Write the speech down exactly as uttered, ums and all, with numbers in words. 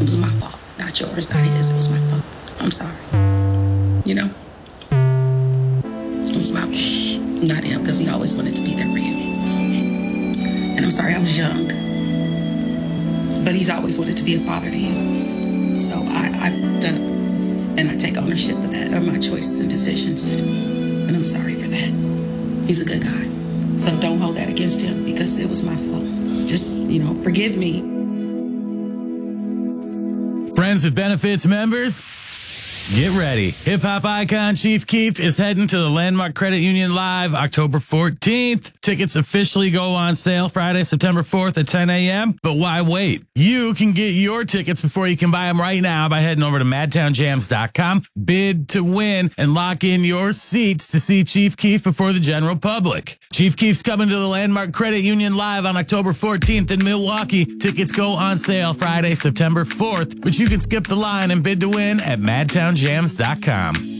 It was my fault, not yours, not his. It was my fault. I'm sorry. You know? It was my fault, not him, because he always wanted to be there for you. And I'm sorry I was young, but he's always wanted to be a father to you. So I, I fucked up, and I take ownership of that, of my choices and decisions. And I'm sorry for that. He's a good guy. So don't hold that against him, because it was my fault. Just, you know, forgive me. Friends with Benefits members, get ready. Hip-hop icon Chief Keef is heading to the Landmark Credit Union Live October fourteenth. Tickets officially go on sale Friday, September fourth at ten a.m. But why wait? You can get your tickets before you can buy them right now by heading over to madtown jams dot com. Bid to win and lock in your seats to see Chief Keef before the general public. Chief Keef's coming to the Landmark Credit Union Live on October fourteenth in Milwaukee. Tickets go on sale Friday, September fourth, but you can skip the line and bid to win at madtown jams dot com.